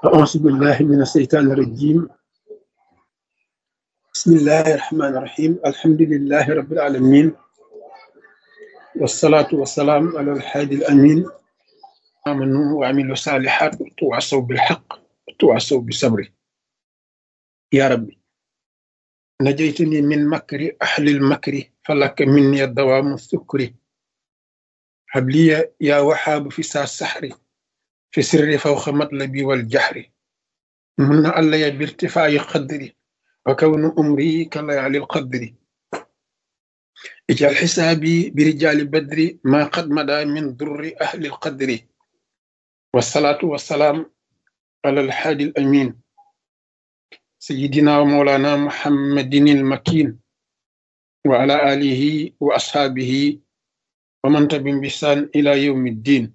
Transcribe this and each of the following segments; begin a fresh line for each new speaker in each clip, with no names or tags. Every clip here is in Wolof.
أعوذ بالله من الشيطان الرجيم. بسم الله الرحمن الرحيم. الحمد لله رب العالمين، والصلاة والسلام على الحادي الأمين. آمنوا وعملوا الصالحات وتواصوا بالحق وتواصوا بالصبر. يا ربي، نجيتني من مكر أهل المكر، فلك مني الدوام السكر. هب لي يا وهاب في ساعة السحر، في سر فوق مطلبي والجهر. من علي بارتفاع قدري، وكون أمري كليالي القدر. اجعل حسابي برجال بدر، ما قد مدى من در أهل القدر. والصلاة والسلام على الحادي الأمين، سيدنا ومولانا محمد المكين، وعلى آله وأصحابه ومن تبعهم بإحسان إلى يوم الدين.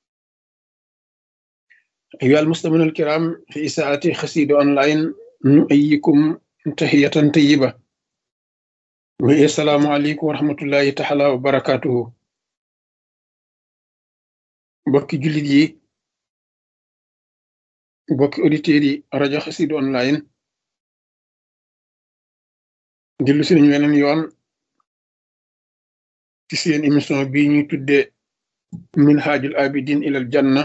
أيها المسلمون الكرام، في إساءة خسيد أونلاين نؤيكم تحية طيبة، والسلام عليكم ورحمة الله تعالى وبركاته. بوكي جوليت yi bokki auditeurs yi rajo Xassida online dellu si nañu weneen yoon ci seen émission bi ñuy tuddee minhajul abidin ilal janna,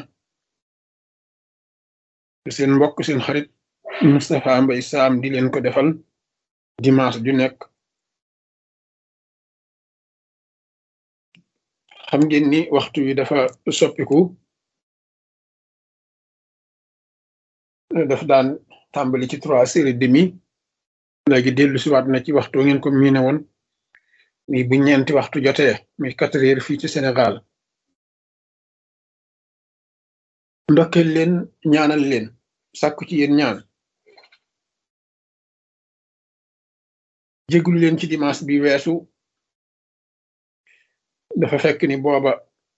seen mbokk seen xarit Moustapha Mbaye Sam di leen ko defal dimanche ju nekk. xam ngeen ni waxtu wi dafa soppiku, daf daan tàmbali ci 3h30, léegi dellu si waat na ci waxtu ngeen ko miine woon mi bu ñeenti waxtu jotee mi 4h fii ci Sénégal. ndokkeel leen, ñaanal leen, sàkku ci yéen ñaan, jéglu leen ci dimanche bi weesu. dafa fekk ni booba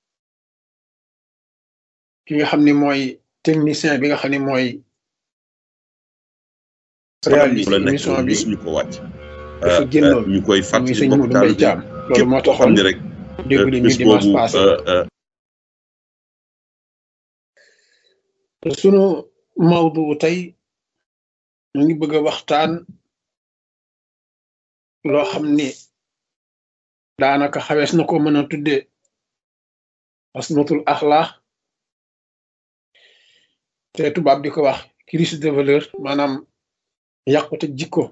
ki nga xam ni mooy technicien bi nga xam ni mooy réaliser émission bi dafa génnoon
ñu koy
muy
fàttali
sëñ
mbokk
Modou
taal
Mbaye
bi
Thiam. loolu
képp
moo
koo xam
taxoon
ne rek
déglu ñu
bis
dimanche
boobu
passé. sunu mawdu tey ñu ngi bëgg a waxtaan loo xam ni daanaka xawees na ko mën a tuddee asmatul axlaax, te tubaab di ko wax crise de valeur, maanaam yàqute jikko.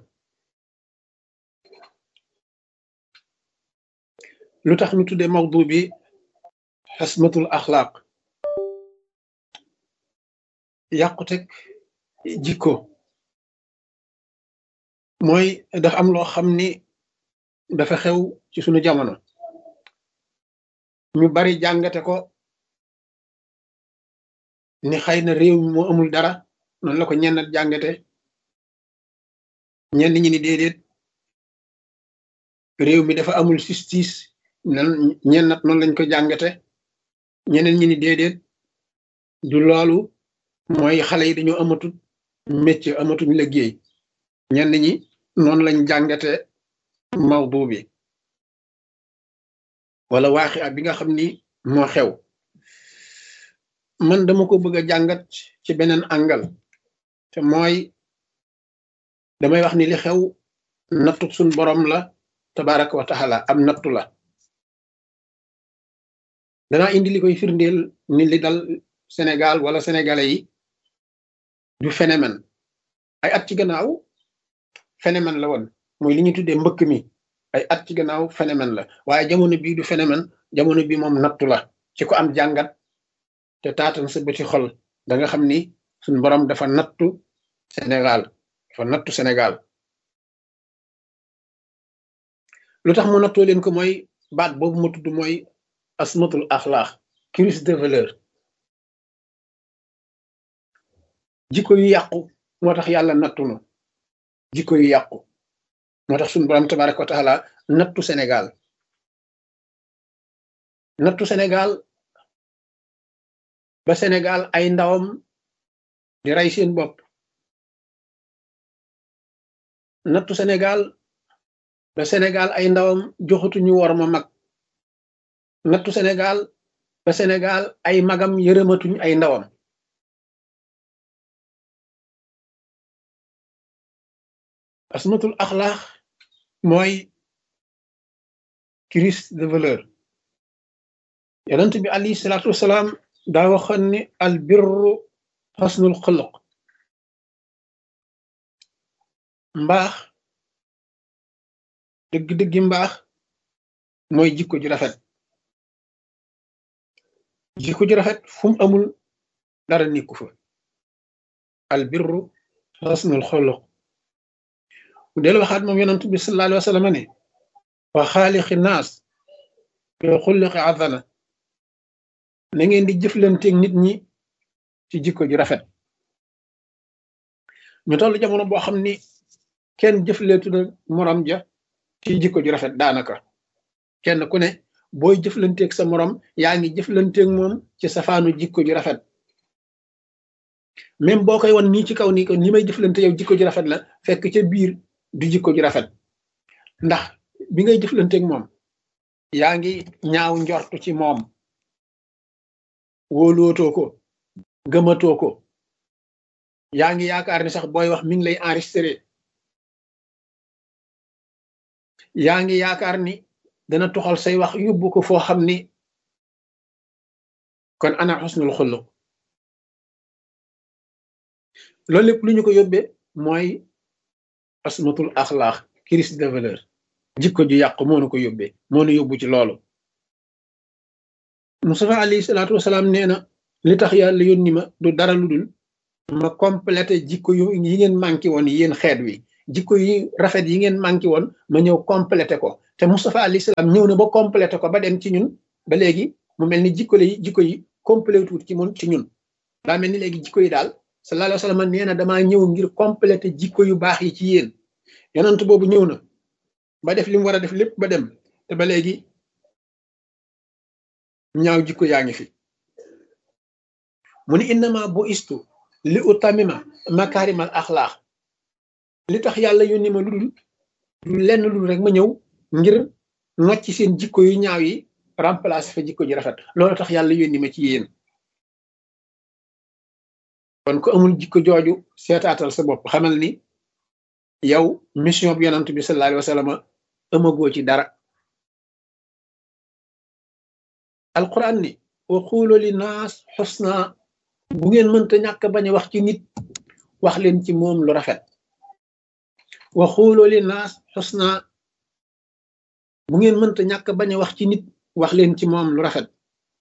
lu tax ñu tuddee mawdu bi asmatul axlaaq, yàqute jikko, mooy dafa am loo xam ni dafa xew ci sunu jamono. ñu bari jàngate ko ni xëy na réew mi moo amul dara, noonu la ko ñennat jàngate. ñenn ñi ni déedéet, réew mi dafa amul justice, ñennat noonu lañ ko jàngate. ñeneen ñi ni déedéet, du loolu, mooy xale yi dañoo amatut métier, amatuñ liggéey. ñenn ñi noonu lañ jàngate mawdu bi wala waaxi ak bi nga xam ni moo xew. man dama ko bëgg a jàngat ci beneen angle, te mooy damay wax ni li xew nattu suñ borom la tabaraka wa taala, am nattu la. danaa indi li koy firndeel ni li dal Sénégal wala sénégalais yi du phénomène. ay at ci gannaaw phénomène la woon, mooy li ñu tuddee mbëkk mi. ay at ci gannaaw phénomène la, waaye jamono bii du phénomène. jamono bi moom nattu la. ci ko am jàngat te taatan sa bëti xol da nga xam ni suñ borom dafa nattu Sénégal, dafa nattu Sénégal. lu tax mu nattoo leen ko mooy baat boobu ma tudd, mooy asmatul axlaax, crise de valeur. jikko yu yàqu moo tax yàlla nattu nu. jikko yu yàqu moo tax suñu borom tabaraka wa taala nattu Sénégal. nattu Sénégal ba Sénégal ay ndawam di rey seen bopp. nattu Sénégal ba Sénégal ay ndawam joxatuñu wor ma mag. nattu Sénégal ba Sénégal ay magam yërëmatuñ ay ndawam. asmatul axlaax mooy crise de valeur. yonent bi alayhi salaatu wasalaam daa waxoon ni al birru xasnul xuluq. mbaax dëgg-dëggi mbaax mooy jikko ju rafet. jikko ju rafet fu mu amul dara nekku fa. al birru xasnul xuluq. mu del waxaat moom yonent bi sallallahu alayhi wa sallam ne wa xaaliqi naas bi xulliqi azana. na ngeen di jëflanteeg nit ñi ci jikko ju rafet. ñu toll jamono boo xam ni kenn jëfleetu na morom ja ci jikko ju rafet. daanaka kenn ku ne booy jëflanteeg sa morom yaa ngi jëflanteeg moom ci safaanu jikko ju rafet. même boo koy won nii ci kaw nii ko ni may jëflante yow jikko ju rafet la, fekk ca biir du jikko ju rafet. ndax bi ngay jëflanteeg moom yaa ngi ñaaw njortu ci moom, wóolootoo ko, gëmatoo ko, yaa ngi yaakaar ni sax booy wax mi ngi lay enregistré, yaa ngi yaakaar ni dana toxal say wax yóbbu ko foo xam ni. kon ana xusnul xuluq. loolu lépp lu ñu ko yóbbee mooy asmatul axlaax, crise de valeur. jikko ju yàqu moo nu ko yóbbee, moo nu yóbbu ci loolu. Mustafa alayhi salaatu wasalaam nee na li tax yàlla yónni ma du dara lu dul ma complété jikko yi ngeen manqué woon yéen xeet wi. jikko yi rafet yi ngeen manqué woon ma ñëw complété ko. te Mustafa alayhi salaam ñëw na ba complété ko ba dem ci ñun ba léegi mu mel ni jikko yi complété wut ci ñun. daa mel ni léegi jikko yi daal sallallahu alayhi wa sallam nee na damaa ñëw ngir complété jikko yu baax yi ci yéen. yonent boobu ñëw na ba def li mu war a def lépp ba dem te ba léegi ñaaw jikko yaa ngi fi. mu ni innama bu istu li utamima makaarimal axlaax. li tax yàlla yónni ma lu lenn lu rek ma ñëw ngir nocc seen jikko yu ñaaw yi remplacer fa jikko ji rafet. loolu tax yàlla yónni ma ci yéen. kon ko amul jikko jooju seetaatal sa bopp, xamal ni yow mission bi yonent bi sallallahu alayhi wa sallam amagoo ci dara. alquran ni wa xuulu li naas xusna. bu ngeen mënta ñàkk bañ a wax ci nit wax leen ci moom lu rafet. wa xuulu li naas xusna. bu ngeen mënta ñàkk bañ a wax ci nit wax leen ci moom lu rafet.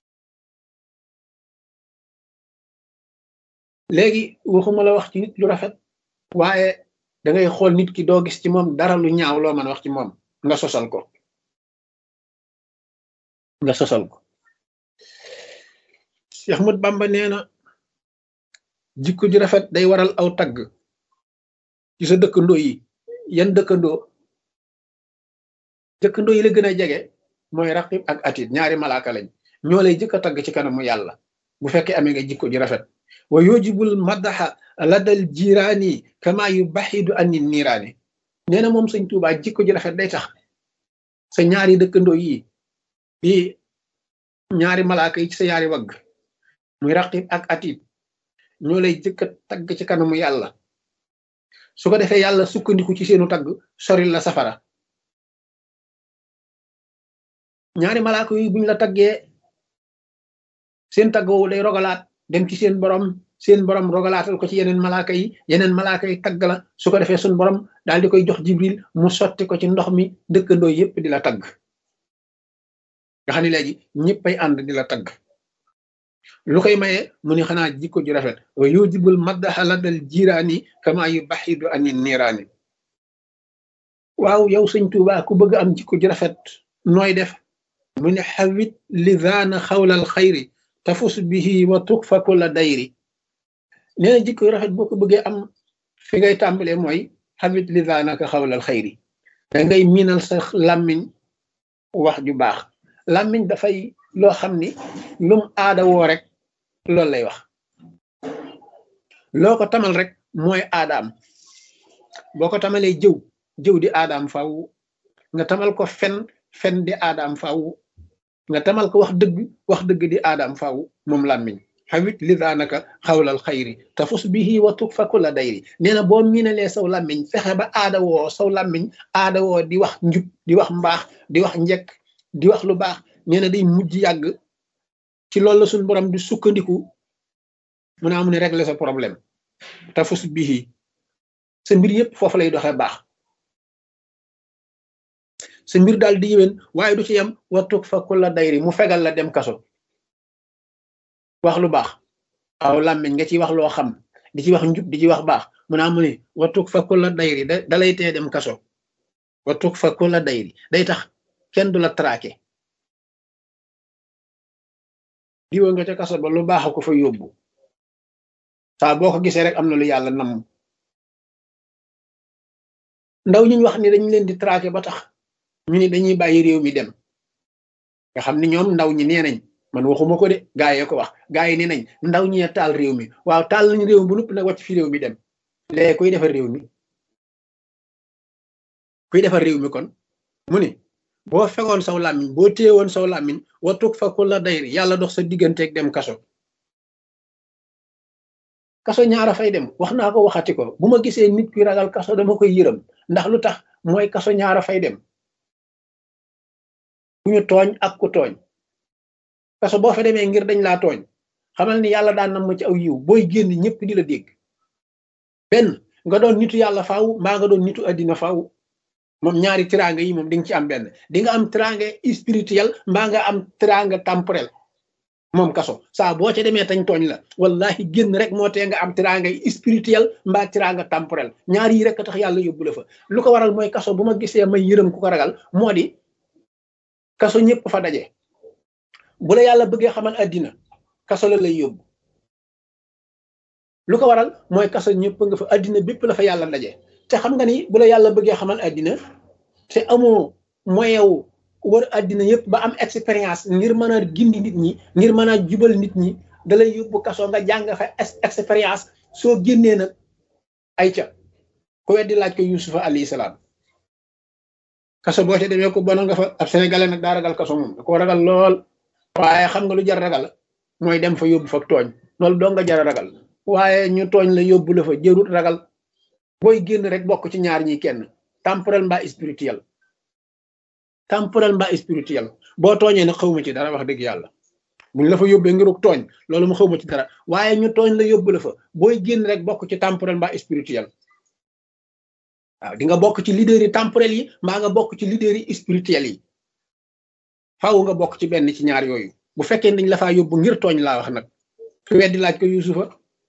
léegi waxuma la wax ci nit lu rafet waaye da ngay xool nit ki doo gis ci moom dara lu ñaaw loo mën a wax ci moom nga sosal ko. Cheikh Ahmad Bamba nee na jikko ju rafet day waral aw tagg ci sa dëkkandoo yi. yan dëkkandoo yi la gën a jege mooy raqib ak atid. ñaari malaaka lañ, ñoo lay jëkk a tagg ci kanamu yàlla bu fekkee amee nga jikko ju rafet. wa yujibul madaxa ladal jiraani kama yubaxidu anni niiraani. nee na moom sëñ Tuubaa jikko ju rafet day tax sa ñaari dëkkandoo yi di ñaari malaaka yi ci sa ñaari wagg muy raqib ak atid ñoo lay jëkk a tagg ci kanamu yàlla. su ko defee yàlla sukkandiku ci seenu tagg soril la safara. ñaari malaaka yi buñ la taggee seen tagg woowu day rogalaat dem ci seen borom rogalaatal ko ci yeneen malaaka yi tagg la. su ko defee suñ borom daal di koy jox jibril mu sotti ko ci ndox mi dëkkandoo yépp di la tagg. nga xam ne léegi ñëppay ànd di la tagg. lu koy maye mu ni xanaa jikko ju rafet. wa yujibul maddaxa ladal jiraani kama yubaxidu ani niiraani. waaw yow sëñ Tuubaa ku bëgg am jikko ju rafet nooy def mu ne xawit lidaana xawlal xayri tafus bihi wa tukfa kulla dayri. nee na jikko ju rafet boo ko bëggee am fi ngay tàmbalee mooy xawit lidaanaka xawlal xayri. da ngay miinal sa làmmiñ wax ju baax. làmmiñ dafay loo xam ni lum aada woo rek loolu lay wax. loo ko tamal rek mooy aadaam. boo ko tamalee jëw di aadaam faaw. nga tamal ko fen di aadaam faaw. nga tamal ko wax dëgg di aadaam faaw moom làmmiñ. xawit lidaanaka xawlal xayri tafus bihi wa tukfa kulla dayri nee na boo miinalee saw làmmiñ fexe ba aada woo saw làmmiñ aada woo di wax njub di wax mbaax di wax njekk di wax lu baax nee na day mujj yàgg ci loolu la suñ borom di sukkandiku mu ne amu ne régler sa problème tafus bihi sa mbir yëpp foofu lay doxee baax sa mbir daal di yéwén waaye du ci yem wa tukfa kulla dayri mu fegal la dem kaso wax lu baax aw làmmiñ nga ci wax loo xam di ci wax njub di ci wax baax mu ne amu ne wa tukfa kulla dayri dalay tee dem kaso wa tukfa kulla dayri day tax kenn du la traqué diwa nga ca kaso ba lu baax a ko fa yóbbu saa boo ko gisee rek am na lu yàlla nam ndaw ñu wax ni dañu leen di traqué ba tax ñu ni dañuy bàyyi réew mi dem nga xam ni ñoom ndaw ñi nee nañ man waxuma ko de gaa yi ko wax gaa yi nee nañ ndaw ñi taal réew mi waaw taal nañ réew mi bu nupp nag wàcc fi réew mi dem léegi kuy defar réew mi kuy defar réew mi kon mu ne boo fegoon saw làmmiñ boo téyewoon saw làmmiñ wa tukfa kulla dayri yàlla dox sa digganteeg dem kaso kaso ñaara fay dem wax naa ko waxati ko bu ma gisee nit ki ragal kaso dama koy yërëm ndax lu tax mooy kaso ñaara fay dem ku ñu tooñ ak ku tooñ kaso boo fa demee ngir dañ laa tooñ xamal ni yàlla daan nam ma ci aw yiw booy génn ñëpp di la dégg benn nga doon nitu yàlla faaw mbaa nga doon nitu addina faaw moom ñaari tiraanga yi moom di nga ci am benn di nga am tiraanga spirituel mbaa nga am tiraanga temporel moom kaso saa boo ca demee tañ tooñ la wallahi génn rek moo tee nga am tiraanga spirituel mbaa tiraanga temporel ñaar yi rek tax yàlla yóbbu la fa lu ko waral mooy kaso bu ma gisee may yërëm ku ko ragal moo di kaso ñëpp fa daje bu la yàlla bëggee xamal addina kaso la lay yóbbu lu ko waral mooy kaso ñëpp nga fa addina bépp la fa yàlla daje te xam nga ni bu la yàlla bëggee xamal addina te amoo moyen wu wër addina yëpp ba am expérience ngir mën a gindi nit ñi ngir mën a jubal nit ñi da lay yóbbu kaso nga jàng fa expérience soo génnee nag ay ca ku weddi laaj ko Yusufa alayhi salaam kaso boo ca demee ko bona nga fa ab sénégalais nag daa ragal kaso moom da koo ragal lool waaye xam nga lu jar ragal mooy dem fa yóbbu fa tooñ loolu doo nga jar ragal waaye ñu tooñ la yóbbu la fa jërut ragal booy génn rek bokk ci ñaar ñi kenn temporel mbaa spirituel temporel mbaa spirituel boo tooñee nag xawma ci dara wax dëgg yàlla buñ la fa yóbbee ngiruk tooñ loolu mu xawma ci dara waaye ñu tooñ la yóbbu la fa booy génn rek bokk ci temporel mbaa spirituel waaw di nga bokk ci leader yi temporel yi mbaa nga bokk ci leader yi spirituel yi faaw nga bokk ci benn ci ñaar yooyu bu fekkee dañ la faa yóbbu ngir tooñ laa wax nag ku weddi laaj ko Yusufa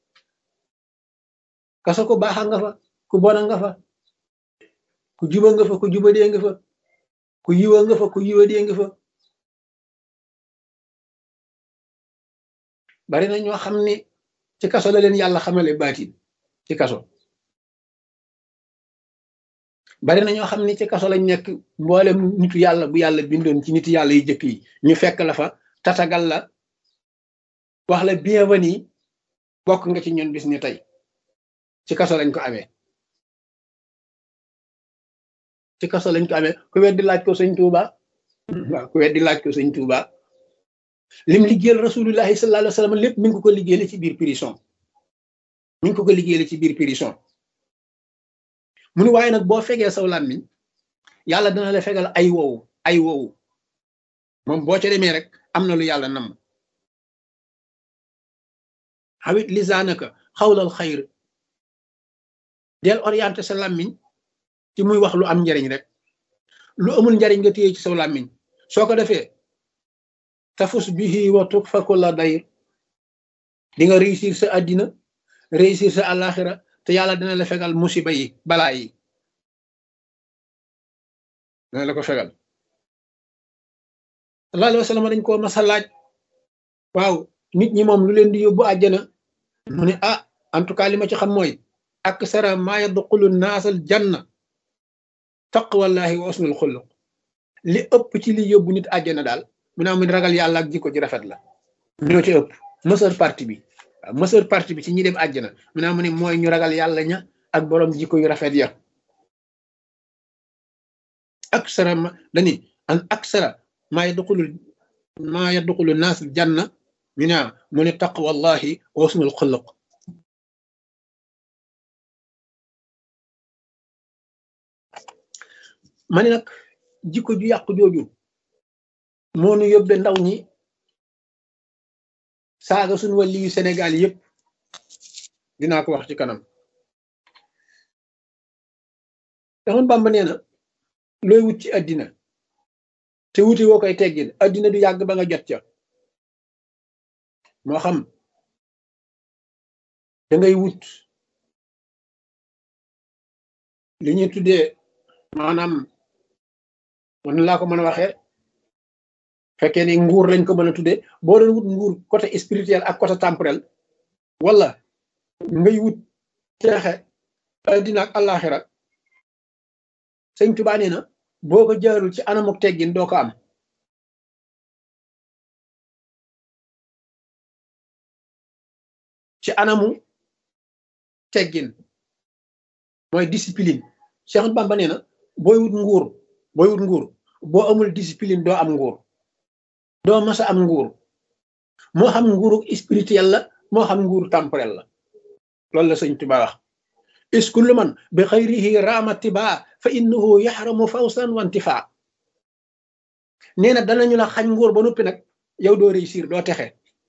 kaso ko baaxa nga fa ku bona nga fa ku juba nga fa ku jubadee nga fa ku yiwa nga fa ku yiwadee nga fa bari na ñoo xam ni ci kaso la leen yàlla xamale baatin ci kaso bari na ñoo xam ni ci kaso lañ nekk mboolem nitu yàlla bu yàlla bindoon ci nitu yàlla yu jëkk yi ñu fekk la fa tatagal la wax la bienvenue bokk nga ci ñun bis ni tey ci kaso lañ ko amee ci kaso lañ ko amee ku weddi laaj ko sëñ Tuuba waaw ku weddi laaj ko sëñ Tuuba lim liggéeyal rasulullahi sallallahu alayhi wa sallam lépp mi ngi ko liggéeyale ci biir prison mi ngi ko liggéeyale ci biir prison mu ni waaye nag boo fegee saw làmmiñ yàlla dana la fegal ay wowu moom boo ca demee rek am na lu yàlla nam xawit lisaanaka xawlal xayr del orienté sa làmmiñ ci muy wax lu am njariñ rek lu amul njariñ nga téye ci saw làmmiñ soo ko defee tafus bihi wa tukfa kulla dayr di nga réussir sa àddina réussir sa àllaaxira te yàlla dina la fegal musiba yi balaa yi dina la ko fegal sallallahu alayhi wa sallam dañ koo masa laaj waaw nit ñi moom lu leen di yóbbu àjjana mu ne ah en tout cas li ma ci xam mooy aksara ma yadxulu naasal janna taqwallahi wa usnul xuluq li ëpp ci li yóbbu nit àjjana daal mu naa mun ragal yàlla ak jikko ji rafet la ñoo ci ëpp mësër parti bi waaw mësër parti bi ci ñi dem àjjana mu naa mu ne mooy ñu ragal yàlla ña ak borom jikko yu rafet ya aksara ma dani an aksara ma yadxulu naasal janna mu ne taqwallahi wa husnul xuluq ma ne nag jikko ju yàqu jooju moo nu yóbbe ndaw ñi saaga suñu wàlli yu Sénégal yëpp dinaa ko wax ci kanam taxoon Bàmba nee na looy wut ci àddina te wuti woo koy teggin àddina du yàgg ba nga jot ca moo xam da ngay wut li ñuy tuddee maanaam man laa ko mën a waxee fekkee ni nguur lañ ko mën a tuddee boo doon wut nguur côté spirituel ak côté temporel wala ngay wut teexe àddina ak àllaaxira sëñ Tuubaa nee na boo ko jaarul ci anamuk teggin doo ko am ci anamu teggin mooy discipline Cheikh Bamba nee na booy wut nguur boo amul discipline doo am nguur doo masa am nguur moo xam nguuru spirituel la moo xam nguuru temporel la loolu la sëñ Tuubaa wax is kullu man bi xayrihi raama tibaa fa innahu yaxramu fawsan wa intifaa nee na danañu la xañ nguur ba noppi nag yow doo réussir doo texe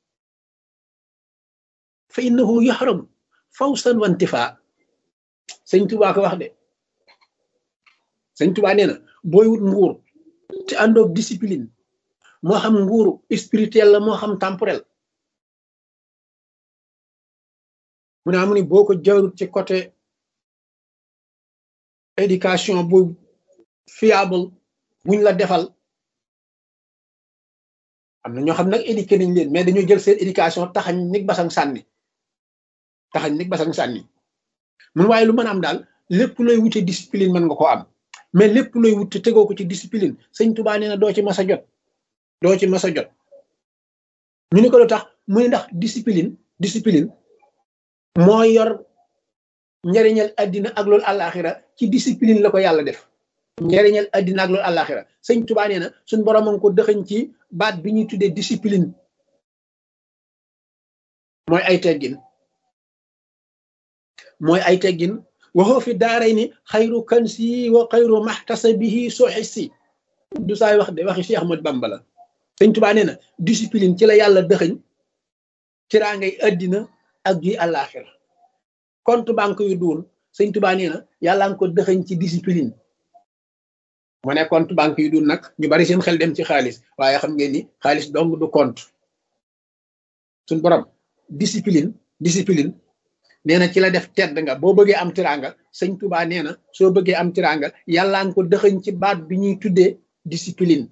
fa innahu yaxramu fawsan wa intifaa sëñ Tuubaa ko wax de sëñ Tuubaa nee na booy wut nguur te àndoog discipline moo xam nguuru spirituel la moo xam temporel mu ne amu ni boo ko jaarut ci côté éducation bu fiable buñ la defal am na ñoo xam nag éduqué nañ leen mais dañoo jël seen éducation taxañ nig basang sànni mun waaye lu mën a am daal lépp looy wute discipline mën nga ko am mais lépp looy wute tegoo ko ci discipline sëñ Tuubaa nee na doo ci mas a jot ñu ne ko lu tax mu ne ndax discipline moo yor njariñal àddina ak loolu àllaaxira ci discipline la ko yàlla def njariñal àddina ak loolu àllaaxira sëñ Tuubaa nee na suñ borom a ngi ko dëxëñ ci baat bi ñuy tuddee discipline mooy ay teggin waxoo fi daaray ni xayru kansi wa xayru maxtasabihi soxisi du saay wax de waxi Cheikh Ahmad Bamba la sëñ Tuubaa nee na discipline ci la yàlla dëxëñ ci raa ngay àddina ak ji àllaaxira compte banque yu duun sëñ Tuubaa nee na yàlla nga ko dëxëñ ci discipline mu ne compte banque yu duun nag ñu bari seen xel dem ci xaalis waaye xam ngeen ni xaalis dong du compte suñ borom discipline nee na ci la def tedd nga boo bëggee am tiranga sëñ Tuubaa nee na soo bëggee am tiranga yàlla nga ko dëxëñ ci baat bi ñuy tuddee discipline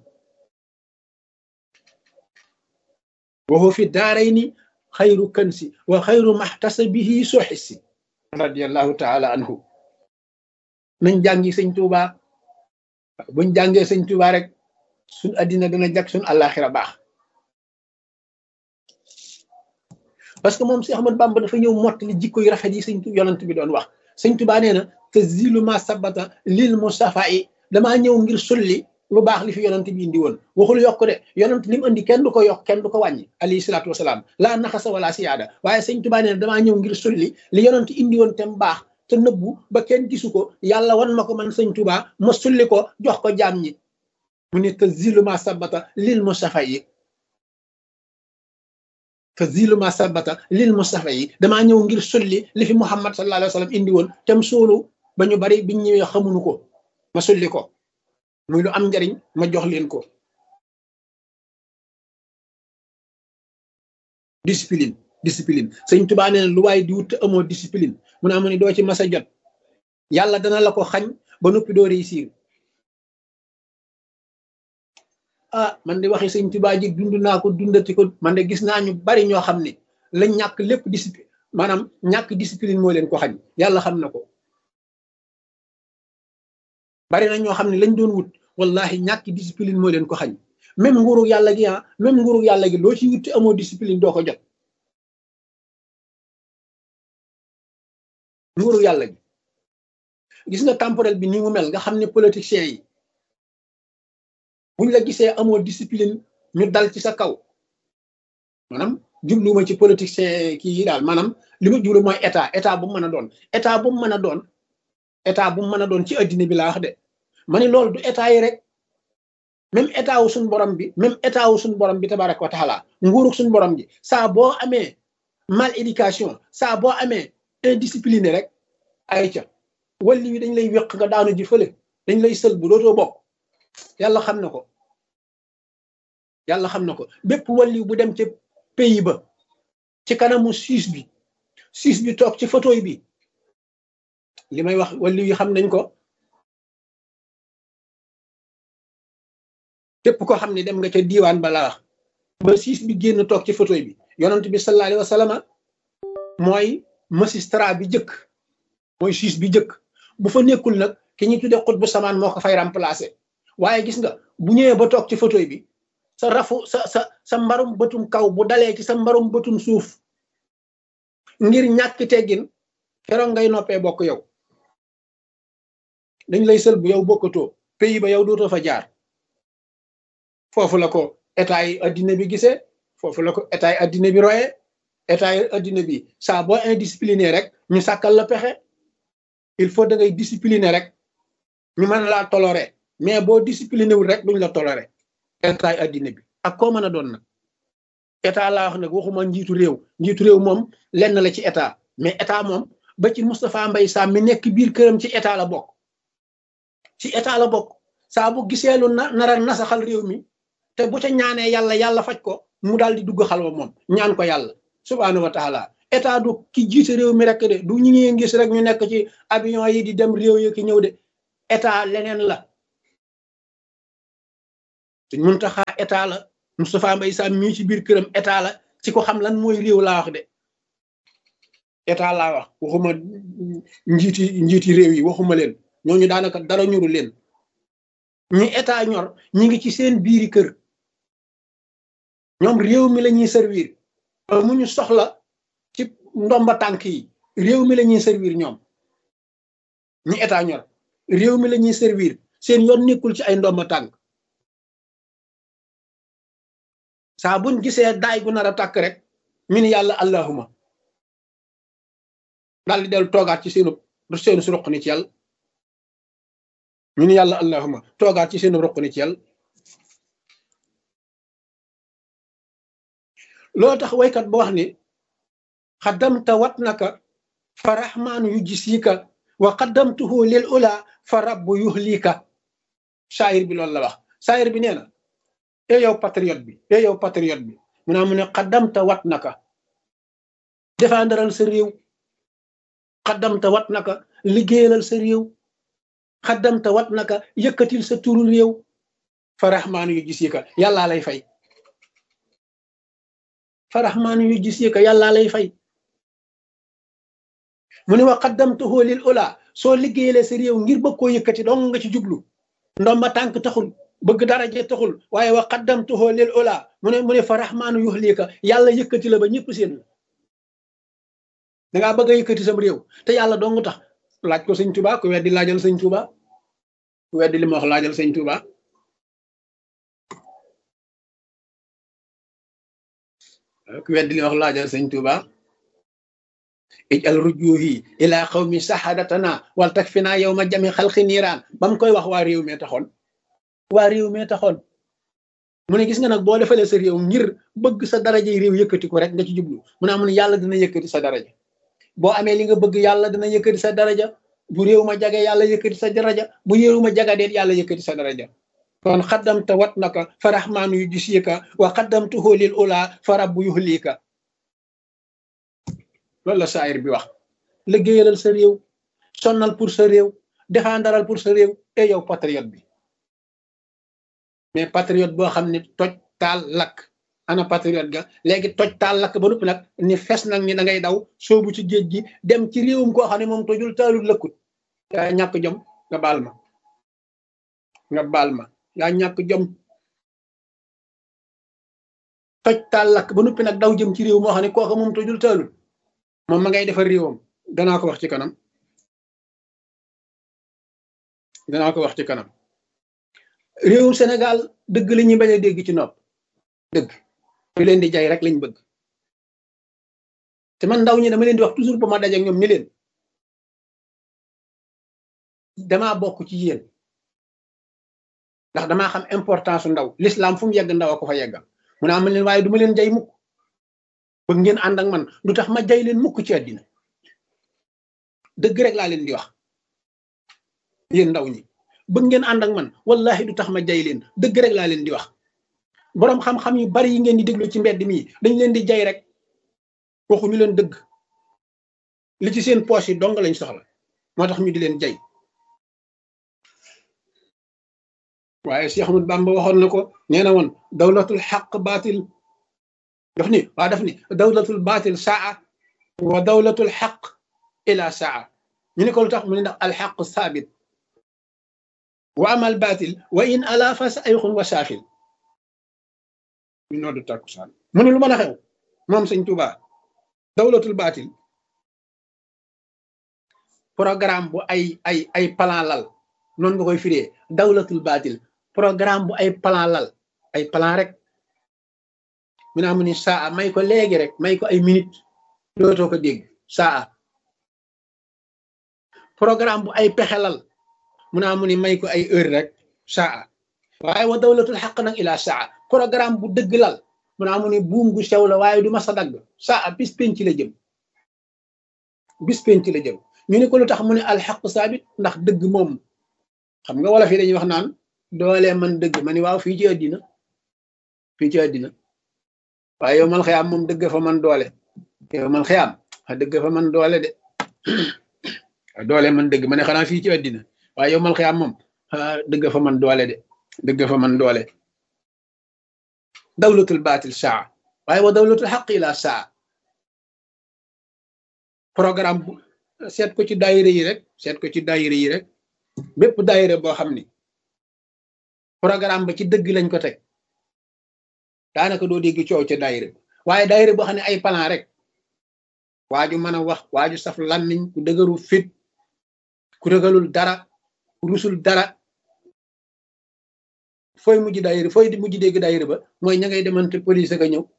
waxoo fi daaray ni xayru kansi wa xayru maxtasabihi soxisi radiallahu taala anhu nañ jàngi sëñ Tuubaa buñ jàngee sëñ Tuubaa rek suñ addina dana jag suñ àllaaxira baax parce que moom si Ahmad Bamba dafa ñëw mottali jikko yu rafet yi sëñ yonent bi doon wax sëñ Tuubaa nee na te zilu ma sabata lil mustafa yi damaa ñëw ngir sulli lu baax li fi yonent bi indi woon waxul yokk de yonent li mu indi kenn du ko yokk kenn du ko wàññi alayhi salaatu wasalaam laa naxasa wala siyaada waaye sëñ Tuubaa nee na damaa ñëw ngir sulli li yonent indi woon te mu baax te nëbbu ba kenn gisu ko yàlla wan ma ko man sëñ Tuubaa ma sulli ko jox ko jaam ñi mu ne te zilu ma sabata lil mustafa yi te zilu ma sabata lil mustafa yi damaa ñëw ngir sulli li fi Muhammad sallallahu alayhi wa sallam indi woon te mu suulu ba ñu bari biñ ñëwee xamuñu ko ma sulli ko muy lu am njariñ ma jox leen ko discipline sëñ Tuubaa nee na lu waaye di wut te amoo discipline mu ne amu ni doo ci mas a jot yàlla dana la ko xañ ba noppi doo réussir man de waxi sëñ Tuubaa ji dund naa ko dundati ko man de gis naa ñu bari ñoo xam ne la ñàkk lépp discipline maanaam ñàkk discipline moo leen ko xañ yàlla xam na ko bari na ñoo xam ne lañ doon wut wallahi ñàkk discipline moo leen ko xañ même nguuru yàlla gi loo ci wut te amoo discipline doo ko jot nguuru yàlla gi gis nga temporel bi ni mu mel nga xam ne politiciens yi buñ la gisee amoo discipline ñu dal ci sa kaw maanaam jubluwuma ci politique kii yi daal maanaam li ma jublu mooy état bu mu mën a doon état bu mu mën a doon état bu mu mën a doon ci addina bi laa wax de ma ni loolu du état yi rek même état wu suñu borom bi même état wu suñu borom bi tabaraka wa taala nguurug suñu borom gi saa boo amee mal éducation saa boo amee indiscipliné rek ay ca walli wi dañ lay wéq nga daanu ji fële dañ lay sël bu dootoo bokk yàlla xam na ko yàlla xam na ko bépp walli bu dem ca pays ba ci kanamu siis bi toog ci fauteuil bi li may wax walli yi xam nañ ko képp ko xam ne dem nga ca diiwaan ba la wax ba siis bi génn toog ci fauteuil bi yonent bi sallallahu alayhi wa sallam mooy magistrat bi jëkk mooy siis bi jëkk bu fa nekkul nag ki ñuy tudde xut bu samaan moo ko fay remplacer waaye gis nga bu ñëwee ba toog ci fauteuil bi sa mbarum bëtum kaw bu dalee ci sa mbarum bëtum suuf ngir ñàkk teggin keroog ngay noppee bokk yow dañ lay sël bu yow bokkatoo pays ba yow dootoo fa jaar foofu la ko état yi addina bi gisee foofu la ko état yi addina bi royee état yi addina bi saa boo indiscipliné rek ñu sàkkal la pexe il faut da ngay discipliné rek ñu mën laa toléré mais boo discipliné wul rek duñ la toléré état yi addina bi ak koo mën a doon nag état laa wax nag waxuma njiitu réew moom lenn la ci état mais état moom ba ci Moustapha Mbaye Sam mi nekk biir këram ci état la bokk saa bu gisee lu nara nasaxal réew mi te bu ca ñaanee yàlla faj ko mu daal di dugg xalwa moom ñaan ko yàlla subhaanahu wa taala état du ki jiite réew mi rek de du ñu ngi gis rek ñu nekk ci avion yi di dem réew yi ki ñëw de état leneen la Sëñ Muntaxa état la Moustapha Mbaye Sam mii ci biir këram état la ci ko xam lan mooy réew laa wax de état laa wax waxuma njiiti réew yi waxuma leen ñooñu daanaka dara ñuru leen ñi état ñor ñi ngi ci seen biiri kër ñoom réew mi la ñuy servir mu ñu soxla ci ndomba tànk yi réew mi la ñuy servir ñoom ñi état ñor réew mi la ñuy servir seen yoon nekkul ci ay ndomba tànk saa buñ gisee daay gu nar a tàkk rek ñu ni yàlla allahuma daal di dellu toogaat ci seenu su roq ni ci yàlla ñu ni yàlla allahuma toogaat ci seenu roq ni ci yàlla loo tax waykat ba wax ni xaddamta wat naka fa rahmaanu yu jisika wa xaddamtuhu lil ula fa rabbu yuhlika saayir bi loolu la wax saayir bi nee na yow patriote bi mu naa mu ne xaddamta wat naka défendral sa réew xaddamta wat naka liggéeyalal sa réew xaddamta wat naka yëkkatil sa turu réew fa rahmaanu yu gisika yàllaa lay fay fa rahmaanu yu gisika yàllaa lay fay mu ne wa xaddamtuhu lil ula soo liggéeyalee sa réew ngir bëgg koo yëkkati dong nga ci jublu ndomba tànk taxul bëgg daraje taxul waaye wa qaddamtuhu lil ula mu ne fa rahmaanu yuhlika yàlla yëkkati la ba ñëpp seen da ngaa bëgg a yëkkati sam réew te yàlla dong tax laaj ko sëñ Tuba ku weddi laajal sëñ Tuba ku weddi li ma wax laajal sëñ Tuba ku weddi li ma wax laajal sëñ Tuba ijal rujuhi ila qawmi sahadatana wal takfina yawma jami xalqi niiraan ba mu koy wax waa réew mee taxoon mu ne gis nga nag boo defalee sa réew ngir bëgg sa daraja réew yëkkati ko rek nga ci jublu mu ne yàlla dina yëkkati sa daraja boo amee li nga bëgg yàlla dina yëkkati sa daraja bu réew ma jage yàlla yëkkati sa daraja bu réew ma jaga deet yàlla yëkkati sa daraja kon xaddamta wat naka fa rahmaanu yu gisika wa xaddamtuhu lil ula fa rabbu yuhlika loolu la saayir bi wax liggéeyalal sa réew sonnal pour sa réew défendaral pour sa réew et yow patriote bi mais patriote boo xam ne toj taal lakk ana patriote ga léegi toj taal lakk ba noppi nag ni fes nag ni da ngay daw soobu ci géej gi dem ci réewum koo xam ne moom tojul taalul lëkkut yaa ñàkk jom nga baal ma yaa ñàkk jom toj taal lakk ba noppi nag daw jëm ci réew moo xam ne kooka moom tojul taalul moom ma ngay defar réewam danaa ko wax ci kanam réewum Sénégal dëgg la ñuy bañ a dégg ci nopp dëgg ku leen di jay rek lañ bëgg te man ndaw ñi dama leen di wax toujours ba ma daje ak ñoom ni leen damaa bokk ci yéen ndax damaa xam importance ndaw l'islam fu mu yegg ndaw a ko fa yeggal mu ne am leen waaye du ma leen jay mukk bëgg ngeen ànd ak man du tax ma jay leen mukk ci àddina dëgg rek laa leen di wax yéen ndaw ñi bëgg ngeen ànd ak man wallahi du tax ma jay leen dëgg rek laa leen di wax boroom xam-xam yu bari yi ngeen di déglu ci mbedd mi dañ leen di jay rek waxuñu leen dëgg li ci seen poche yi dong lañ soxla moo tax ñu di leen jay waaye Cheikh Ahmadou Bamba waxoon na ko nee na woon dawlatul xaq baatil daf ni dawlatul baatil saa wa dawlatul xaq ila saa ñu ne ko lu tax mu ne ndax alxaq saabit wa amal baatil wa in ala fa sayxun wa saaxil ñu noddu takkusaan mu ne lu mën a xew moom sëñ Tuubaa dawlatul baatil programme bu ay plan lal noonu nga koy firee dawlatul baatil programme bu ay plan lal ay plan rek mu naa mu ni saa may ko léegi rek may ko ay minute dootoo ko dégg saa programme bu ay pexe lal mu naa mu ni may ko ay heure rek saa waaye wa dawlatul xaq nag ila saa programme bu dëgg lal mu naa mu ni buum gu sew la waaye du ma sa dagg saa bis penc la jëm bis penc la jëm ñu ne ko lu tax mu ne alxaq saabit ndax dëgg moom xam nga wala fii dañuy wax naan doole man dëgg ma ni waaw fii ci àddina waaye yow mal xiyaam moom dëgg fa man doole yow mal xiyaam dëgg fa man doole de doole man dëgg ma ne xanaa fii ci àddina waaye yow mal xiyaam moom dëgg fa man doole de dëgg fa man doole dawlatul baatil saa waaye wa dawlatul xaq ila saa programme bu seet ko ci daayira yi rek bépp daayira boo xam ni programme ba ci dëgg lañ ko teg daanaka doo dégg coow ca daayira waaye daayira boo xam ne ay plan rek waaju mën a wax waaju saf làmmiñ ku dëgëru fit ku ragalul dara ku rusul dara fooy mujj dégg daayira ba mooy ña ngay demante police ak a ñëw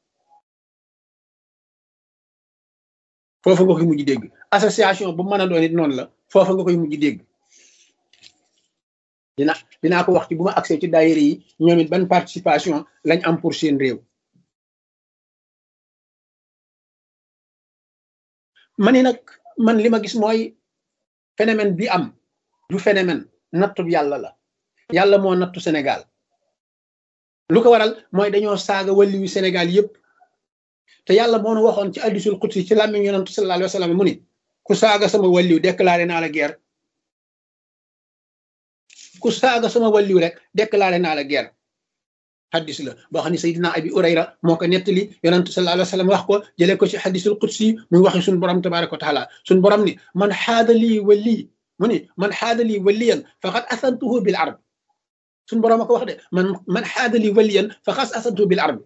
foofa nga koy mujj dégg association bu mën a doon it noonu la foofa nga koy mujj dégg dinaa ko wax ci bu ma accès ci daayira yi ñoom it ban participation lañ am pour seen réew man li ma gis mooy phénomène bi am du phénomène nattu yàlla la yàlla moo nattu Sénégal lu ko waral mooy dañoo saaga wàlliwu Sénégal yépp te yàlla moo nu waxoon ci hadiisul qudsi ci làmmiñ yonent sallallahu alayhi wa sallam mu ni ku saaga sama wàlliw déclaré naa la guerre ku saaga sama wàlliw rek déclaré naa la guerre hadis la boo xam ne Seydina Abi Urayra moo ko nettali yonent sallallahu alayhi wa sallam wax ko jëlee ko ci hadiisul qudsi muy waxi suñu borom tabaraka wa taala suñu borom ni man xaada lii wali mu ni man xaada lii waliyan faqad asantuhu bil arb suñu borom a ko wax de man xaada lii waliyan faqad asantuhu bil arb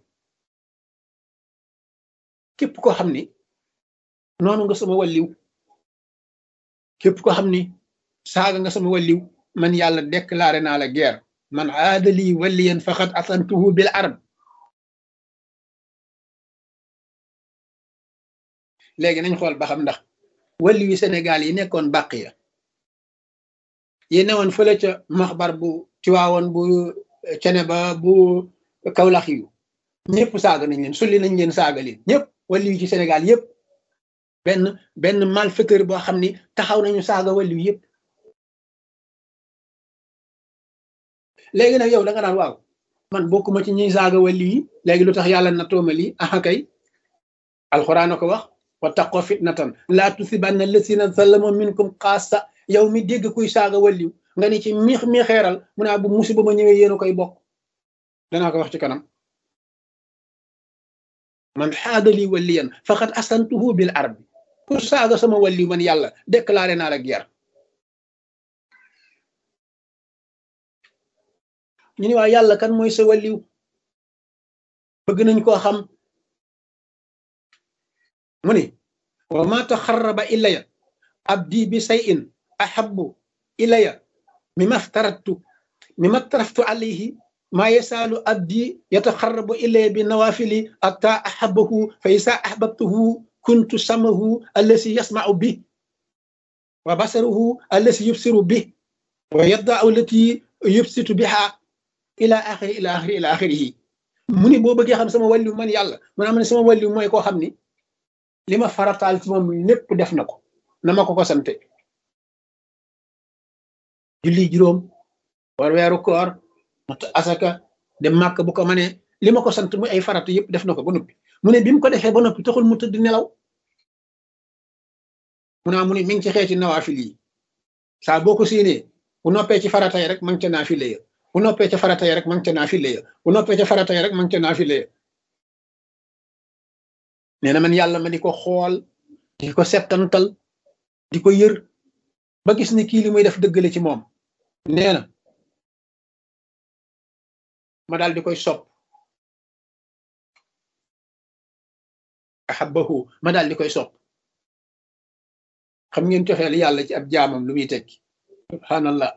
képp koo xam ni noonu nga sama wàlliw képp koo xam ni saaga nga sama wàlliw man yàlla déclaré naa la guerre man aadali waliyan faqad asantuhu bil arb léegi nañ xool ba xam ndax wàlliw yi Sénégal yi nekkoon bàq ya yi newoon fële ca maxbar bu Tiwaawoon bu Ceneba bu Kawlax yu ñëpp saaga nañ leen sulli nañ leen saaga leen ñëpp wàlliw yi ci Sénégal yëpp benn malfaiteur boo xam ni taxaw nañu saaga wàlliw yëpp léegi nag yow da nga naan waaw man bokkuma ci ñuy saaga wàlliw yi léegi lu tax yàlla nattooma lii aha kay alxuraan a ko wax wa taqoo fitnatan laa tusibanna lasina zalamu minkum xaasa yow mi dégg kuy saaga wàlliw nga ni ci mi xeeral mu naa bu musiba ma ñëwee yéen a koy bokk danaa ko wax ci kanam man xaadali waliyan faqad asantuhu bil arbi ku saaga sama wàlliw man yàlla déclaré naa la guerre ñu ni waa yàlla kan mooy sa wàlliw bëgg nañ koo xam mu ni wa ma taxarraba ilaya abdi bi shay'in ahabbu ilaya mimma aftaraftu alayhi maa yasaalu abdi yataxarrabu ilay bi nawafili atta ahabahu fa isa ahbabtuhu kuntu samahu allasi yasmau bi wa basaruhu allasi yubsiru bi wa yaddau allati yubsitu biha ila axirihi mu ni boo bëggee xam sama wàllu man yàlla man am ne sama wàllu mooy koo xam ni li ma farataal ci moom lépp def na ko na ma ko sante julli juróom war weeru koor mat asaka dem màkk bu ko mënee li ma ko sant muy ay farata yëpp def na ko ba noppi mu ne bi mu ko defee ba noppi taxul mu tëdd nelaw mu ne mi ngi ci xeeti nawaafil yi saa boo ko séenee bu noppee ci farata yi rek ma ngi ca naafile ya bu noppee ca farata yi rek ma ngi ca naafile ya bu noppee ca farata yi rek ma ngi ca naafile ya nee na man yàlla ma di ko xool di ko settantal di ko yër ba gis ni kii li muy def dëggale ci moom nee na ma daal di koy sopp ahabbahu ma daal di koy sopp xam ngeen cofeel yàlla ci ab jaamam lu muy tekki subhanallah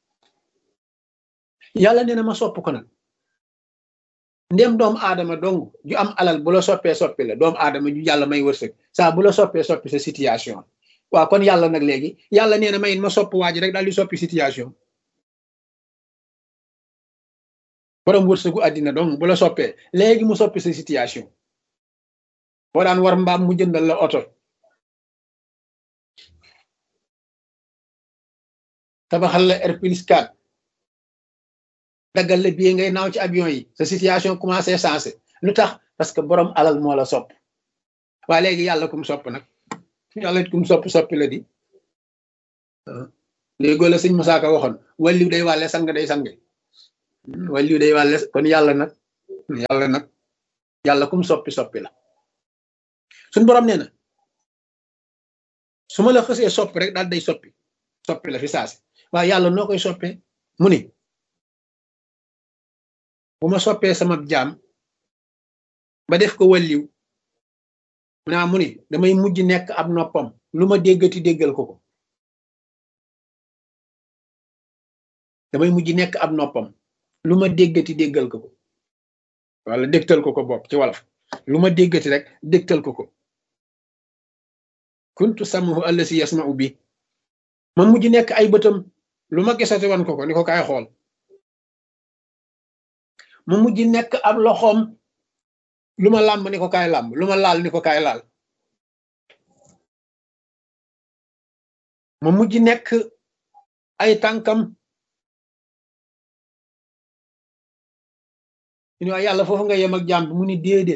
yàlla nee na ma sopp ko nag ndem doomu aadama dong ju am alal bu la soppee soppi la doomu aadama ju yàlla may wërsëg saa bu la soppee soppi sa situation waaw kon yàlla nag léegi yàlla nee na ma ma sopp waa ji rek daal di soppi situation borom wërsëgu àddina dong bu la soppee léegi mu soppi sa situation boo daan war mbaam mu jëndal la oto tabaxal la R+4 daggal la bii ngay naaw ci avion yi sa situation commencé sensé lu tax parce que borom alal moo la sopp waa léegi yàlla kum sopp nag yàlla kum soppi la di léegoo la sëñ Musaa Ka waxoon wàlliw day wàlle sang day sange wàlliw day wàlle kon yàlla nag yàlla kum soppi la suñ borom nee na su ma la xësee soppi rek daal day soppi la fi saasi waaye yàlla noo koy soppee mu ni bu ma soppee sama jaam ba def ko wàlliw mu ni damay mujj nekk ab noppam lu ma déggati déggal ko damay mujj nekk ab noppam lu ma déggati déggal ko wala dégtal ko bopp ci wolof lu ma déggati rek dégtal ko kuntu samahu allasi yasma'u bi ma mujj nekk ay bëtam lu ma gisati wan ko ni ko kaay xool ma mujj nekk ab loxoom lu ma làmb ni ko kaay làmb lu ma laal ni ko kaay laal ma mujj nekk ay tànkam ñu ne yàlla foofu nga yem ak jàmm bi mu ni déedéet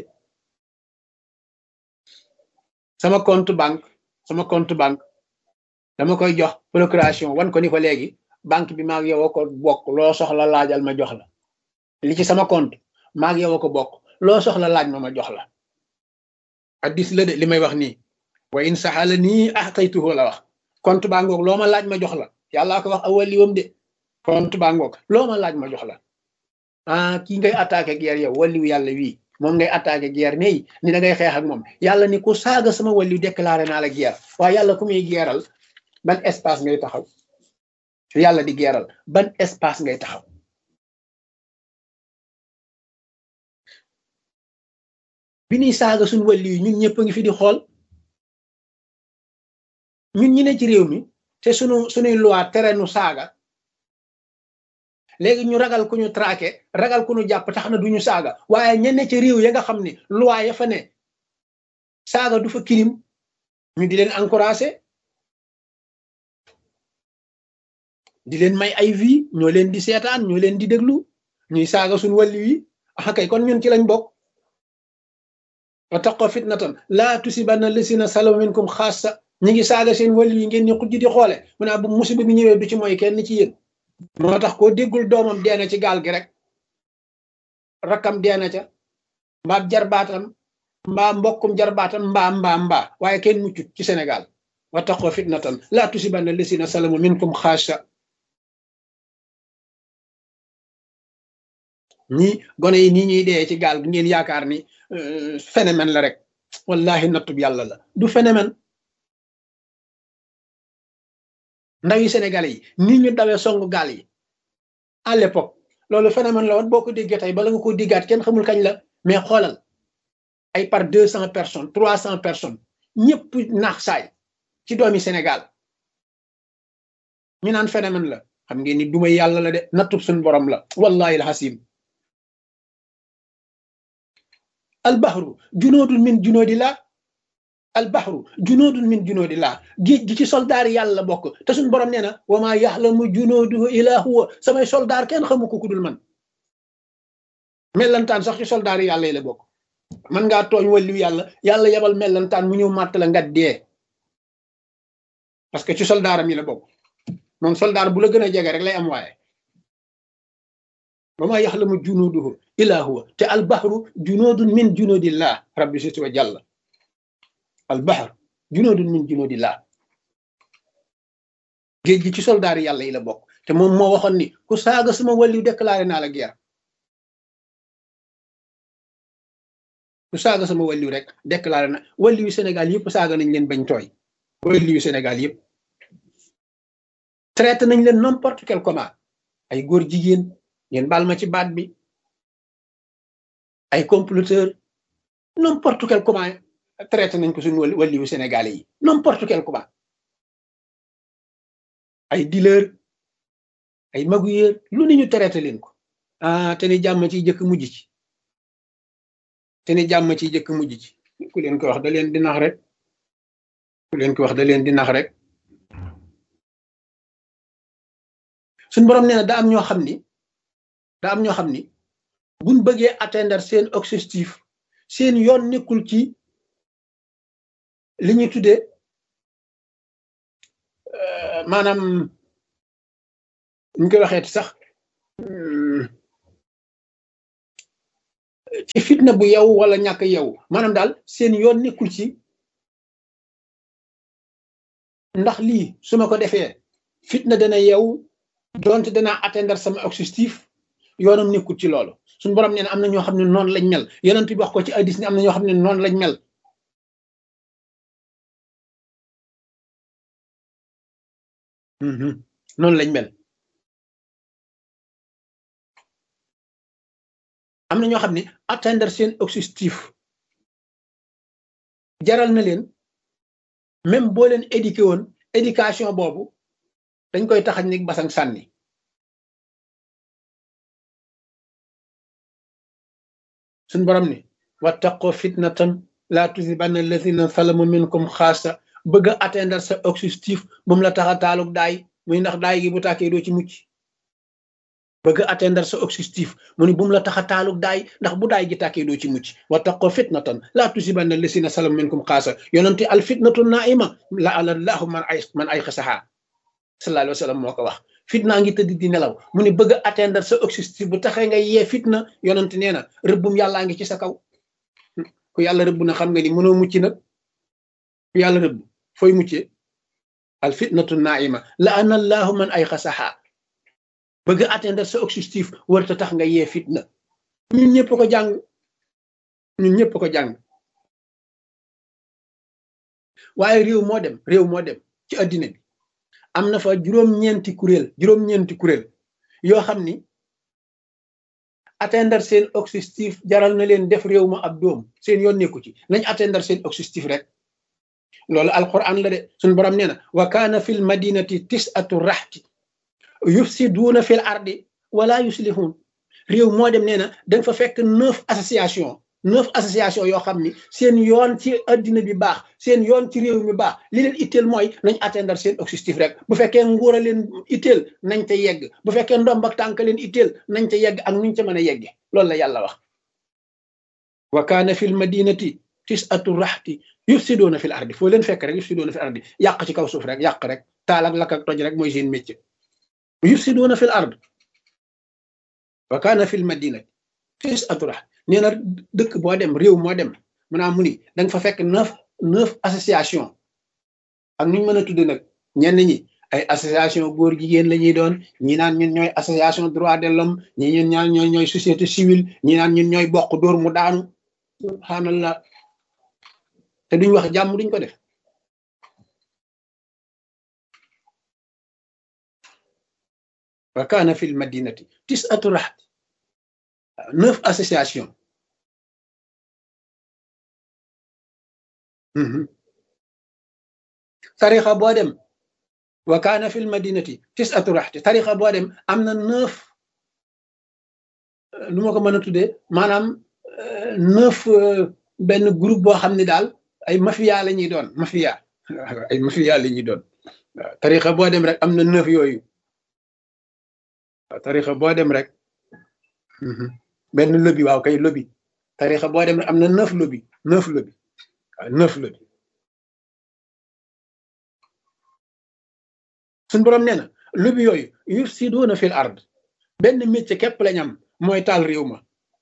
sama compte banque dama koy jox procuration wan ko ni ko léegi banque bi maag yow ko bokk loo soxla laajal ma jox la li ci sama compte maag yow ko bokk loo soxla laaj ma jox la addis la de li may wax nii wa in saxala nii axtaytuhu la wax compte baa ngoog loo ma laaj ma jox la yàllaa ko wax awaliwam de compte baa ngoog loo ma laaj ma jox la kii ngay attaqué guerre yow waliw yàlla wii moom ngay attaqué guerre nii ni da ngay xeex ak moom yàlla ni ku saaga sama waliw déclaré naa la guerre waaye yàlla ku muy geeral ban espace ngay taxaw yàlla di geeral ban espace ngay taxaw bi ñuy saaga suñ wàllu yi ñun ñëpp a ngi fi di xool ñun ñi ne ci réew mi te suñuy loi tere nu saaga léegi ñu ragal ku ñu traqué ragal ku ñu jàpp tax na duñu saaga waaye ñenn ci réew ya nga xam ne loi ya fa ne saaga du fa kilim ñu di leen encouragé di leen may ay vie ñoo leen di seetaan ñoo leen di déglu ñuy saaga suñ wàllu yi kay kon ñun ci lañ bokk wattaqoo fitnatan laa tusibanna lasina salamu minkum xaassa ñi ngi saaga seen wàllu yi ngeen ni xujj di xoole mu ne bu musiba bi ñëwee du ci mooy kenn ci yéen moo tax koo déggul doomam deena ci gaal gi rek rakkam deena ca mbaa jarbaatam mbaa mbokkum jarbaatam mbaa waaye kenn muccut ci Sénégal wattaqoo fitnatan laa tusibanna lasina salamu minkum xaassa ñii gone yi nii ñuy dee ci gaal gi ngeen yaakaar ni phénomène la rek wallahi nattub yàlla la du phénomène ndaw yi sénégalais yi nii ñu dawee songu gaal yi à l'époque loolu phénomène la woon boo ko déggee tey bala nga ko déggaat kenn xamul kañ la mais xoolal ay par 200 personnes 300 personnes ñëpp naax saay ci doomi Sénégal ñu naan phénomène la xam ngeen ni duma yàlla la de nattub suñu borom la wallahi alhasim albahru junoodun min junoodillah albahru junoodun min junoodillah géej gi ci soldaar yàlla la bokk te suñu borom nee na wa maa yaxlamu junooduhu illa huwa samay soldaar kenn xamu ko ku dul man mellantaan sax ci soldaar yàlla yi la bokk man ngaa tooñ wàllu yàlla yàlla yebal mellantaan mu ñëw màtt la nga dee parce que ci soldaaram yi la bokk moom soldaar bu la gën a jege rek lay am waaye wa maa yaxlamu junuuduhu illa huwa te albahru junoodun min junoodillah rabbi situ wa jàlla albahr junoodun min junoodillah géej gi ci soldaar yàlla yi la bokk te moom moo waxoon ni ku saaga sama wàllu déclaré naa la guerre ku saaga sama wàllu rek déclaré na wàllu Sénégal yëpp saaga nañ leen bañ tooy wàllu Sénégal yëpp traité nañ leen n'importe quel comment ay góor jigéen ngeen baal ma ci baat bi ay comploteur n'importe quel comment traité nañ ko suñu wàllu Sénégalais yi n'importe quel comment ay dealer ay magouilleur lu ni ñu traité leen ko ah te ni jàmm ciy jëkk mujj ci te ni jàmm ciy jëkk mujj ci ku leen ko wax da leen di nax rek ku leen ko wax da leen di nax rek suñu borom nee na daa am ñoo xam ni buñ bëggee atteindre seen objectif seen yoon nekkul ci li ñuy tuddee maanaam ñu koy waxeeti sax ci fitna bu yow wala ñàkk yow maanaam daal seen yoon nekkul ci ndax lii su ma ko defee fitna dana yow donte danaa atteindre sama objectif yoonam nekkul ci loolu suñu borom nee na am na ñoo xam ne noonu lañ mel yonent bi wax ko ci hadiis ni am na ñoo xam ne noonu lañ mel noonu lañ mel am na ñoo xam ne atteindre seen objectif jaral na leen même boo leen éduqué woon éducation boobu dañ koy taxañ ni basang sànni suñ borom ni wattaqoo fitnatan laa tusibanna allazina zalamu minkum xaasa bëgg a atteindre sa objectif bu mu la tax a taalug daay muy ndax daay gi bu tàkkee doo ci mucc bëgg a atteindre sa objectif mu ni bu mu la tax a taalug daay ndax bu daay gi tàkkee doo ci mucc wattaqoo fitnatan laa tusibanna allazina zalamu minkum xaasa yonente al fitnatu naima la alallahu man ay xasaha sallallahu alayhi wa sallam moo ko wax fitna ngi tëdd di nelaw mu ni bëgg a atteindre sa objectif bu taxee nga yee fitna yonent nee na rëbbum yàllaa ngi ci sa kaw ku yàlla rëbb na xam nga ni mënoo mucc nag ku yàlla rëbb fooy muccee al fitnatu naima la anallahu man ay xasaha bëgg a atteindre sa objectif warta tax nga yee fitna ñun ñëpp ko jàng waaye réew moo dem ci addina bi am na fa juróom-ñeenti kuréel yoo xam ni atteindre seen objectif jaral na leen def réew ma ab doom seen yoon nekku ci nañ atteindre seen objectif rek loolu alquran la de suñu borom nee na wa kaana fil madinati tis'atu rahti yufsiduuna fil ardi wala yuslihun réew moo dem nee na danga fa fekk 9 association yoo xam ni seen yoon ci addina bi baax seen yoon ci réew mi baax li leen itteel mooy nañ atteindre seen objectif rek bu fekkee nguur a leen itteel nañ te yegg bu fekkee ndomb ak tànk leen itteel nañ te yegg ak nuñ ca mën a yegge loolu la yàlla wax wa kaana fil madinati tis'atu rahti yufsiduuna fil ardi foo leen fekk rek yufsiduuna fil ardi yàq ci kaw suuf rek yàq rek taal ak lakk ak toj rek mooy seen métier yufsiduuna fil ard wa kaana fil madinati tis'atu rahti nee na dëkk boo dem réew moo dem maanaam mu ni da nga fa fekk 9 association ak nuñ mën a tudde nag ñenn ñi ay association góor jigéen la ñuy doon ñi naan ñun ñooy association droit de l'homme ñi ñun ñaan ñooy société civile ñi naan ñun ñooy bokk dóor mu daanu subhanallah te duñ wax jàmm duñ ko def wa kaana fil madinati tis'atu raxti 9 association tarixa boo dem wa kaana fil madinati tis'atu raxti tarixa boo dem am na 9 nu ma ko mën a tuddee maanaam 9 benn groupe boo xam ne daal ay mafia la ñuy doon mafia ay mafia la ñuy doon waaw tarixa boo dem rek am na 9 yooyu waaw tarixa boo dem rek benn lobby waaw kay lobby tarixa boo dem rek am na 9 lobby 9 lobby waaw 9 lobby suñ borom nee na lobby yooyu yufsiduuna fil ard benn métier képp lañ am mooy taal réew ma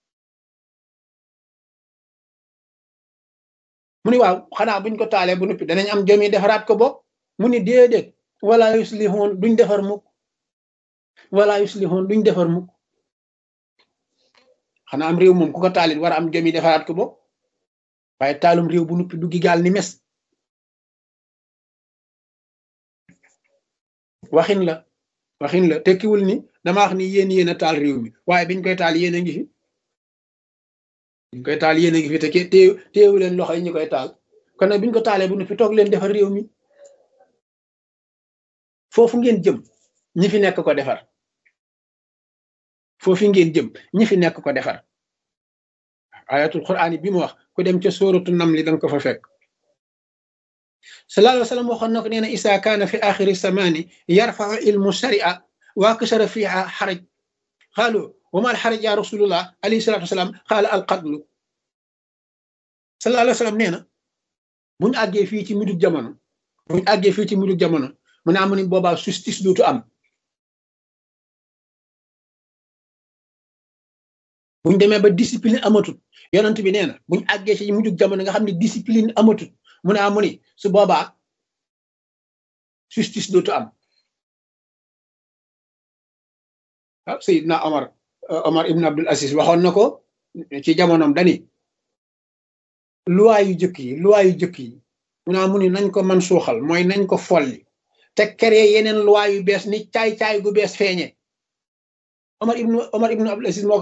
mu ni waaw xanaa buñ ko taalee bu noppi danañ am jomi defaraat ko bopp mu ni déedéet wala yuslihoon duñ defar mukk wala yuslihoon duñ defar mukk xanaa am réew moom ku ko taalit war a am jomi defaraat ko bopp waaye taalum réew bu noppi duggi gaal ni mes waxin la tekkiwul ni dama wax ni yéen a taal réew mi waaye biñ koy taal yéen a ngi fi biñ koy taal yéen a ngi fi te téewu leen loxo yi ñu koy taal kon nag biñ ko taalee bu noppi toog leen defar réew mi foofu ngeen jëm ñi fi nekk ko defar foofu ngeen jëm ñi fi nekk ko defar ayatul quraan yi bi mu wax ku dem ca sóoratu namli danga ko fa fekk sallallahu alayhi wa sallam waxoon na ko nee na isa kaana fi axiri samaani yarfau ilmu sharia waa kasara fiha xaraj xaalu wama al xaraj ya rasulullah alayhi salatu wasalaam xaala al qatlu sallallahu alayhi wa sallam nee na buñu àggee fii ci mujjug jamono mu ne amu ni boobaa justice dootu am buñ demee ba discipline amatut yonent bi nee na buñ àggee ci mujjug jamono nga xam ne discipline amatut mu ne amu ni su boobaa justice dootu am ah Seydina Omar ibn Abdul Aziz waxoon na ko ci jamonoom dani loi yu jëkk yi mu ne amu ni nañ ko man suuxal mooy nañ ko folli te créer yeneen loi yu bees ni caay-caay gu bees feeñe Omar ibn Abdul Aziz moo